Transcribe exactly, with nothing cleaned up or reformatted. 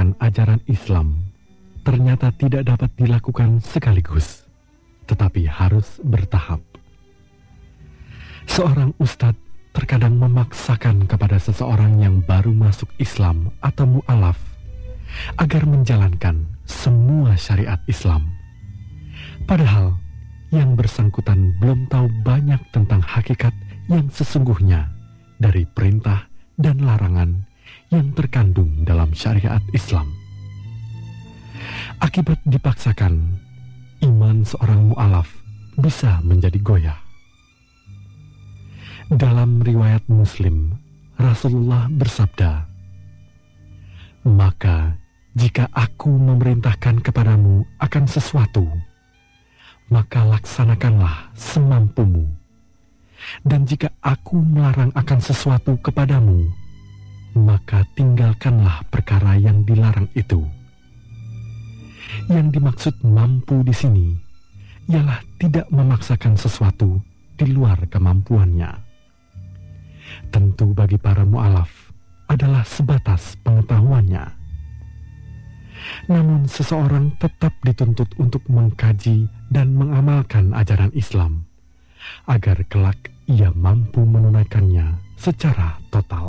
mengamalkan ajaran Islam ternyata tidak dapat dilakukan sekaligus, tetapi harus bertahap. Seorang ustadz terkadang memaksakan kepada seseorang yang baru masuk Islam atau mu'alaf agar menjalankan semua syariat Islam. Padahal yang bersangkutan belum tahu banyak tentang hakikat yang sesungguhnya dari perintah dan larangan yang terkandung dalam syariat Islam. Akibat dipaksakan, iman seorang mu'alaf bisa menjadi goyah. Dalam riwayat Muslim, Rasulullah bersabda, "Maka jika aku memerintahkan kepadamu akan sesuatu, maka laksanakanlah semampumu. Dan jika aku melarang akan sesuatu kepadamu, maka tinggalkanlah perkara yang dilarang itu." Yang dimaksud mampu di sini ialah tidak memaksakan sesuatu di luar kemampuannya. Tentu bagi para mu'alaf adalah sebatas pengetahuannya. Namun seseorang tetap dituntut untuk mengkaji dan mengamalkan ajaran Islam, agar kelak ia mampu menunaikannya secara total.